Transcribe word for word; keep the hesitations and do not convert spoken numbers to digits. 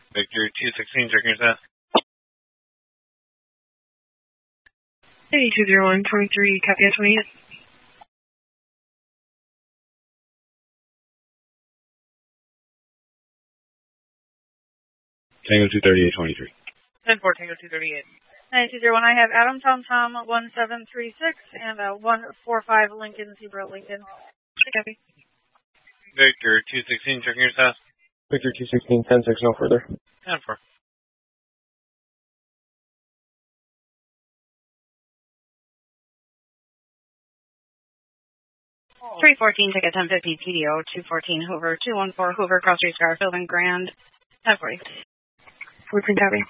Victor two sixteen, checking your status. Hey, two zero one twenty-three, copy at twenty-eight. Tango two thirty-eight twenty-three. ten four, Tango two thirty-eight. nine two zero one, I have Adam Tom Tom one seven three six and a one four five Lincoln, Zebra Lincoln. Copy. Victor two sixteen, checking your status. Victor two sixteen, ten six, no further. ten four. three fourteen, ticket ten fifty, P D O two fourteen, Hoover, two one four, Hoover, Cross Street, Garfield, and Grand, ten forty. fourteen, copy.